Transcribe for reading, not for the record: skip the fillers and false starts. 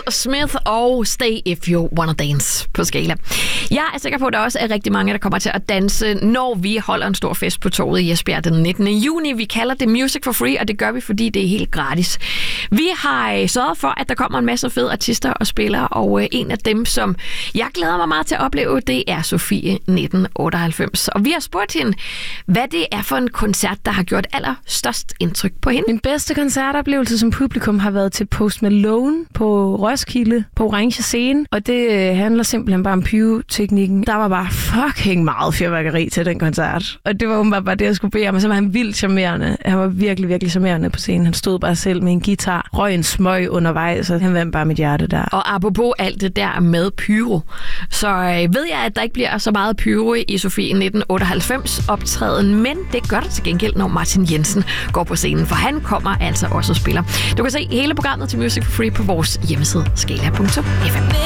Smith og Stay If You Wanna Dance på Skala. Jeg er sikker på, at der også er rigtig mange, der kommer til at danse, når vi holder en stor fest på torvet i Esbjerg den 19. juni. Vi kalder det Music for Free, og det gør vi, fordi det er helt gratis. Vi har sørget for, at der kommer en masse fede artister og spillere, og en af dem, som jeg glæder mig meget til at opleve, det er Sofie 1998. Og vi har spurgt hende, hvad det er for en koncert, der har gjort allerstørst indtryk på hende. Min bedste koncertoplevelse som publikum har været til Post Malone på Roskilde på Orange Scene, og det handler simpelthen bare om pyroteknikken. Der var bare fucking meget fyrværkeri til den koncert, og det var åbenbart bare det, jeg skulle bede om, og så var han vildt charmerende. Han var virkelig, virkelig charmerende på scenen. Han stod bare selv med en guitar, røg en smøg undervejs, så han vandt bare mit hjerte der. Og apropos alt det der med pyro, så ved jeg, at der ikke bliver så meget pyro i Sofie 1998 optræden, men det gør der til gengæld, når Martin Jensen går på scenen, for han kommer altså også og spiller. Du kan se hele programmet til Music for Free på vores hjemmeside skala.fm.